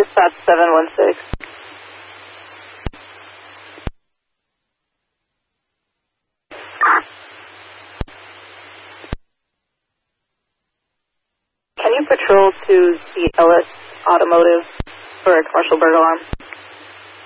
dispatch 716. Can you patrol to the Ellis Automotive for a commercial burglar alarm?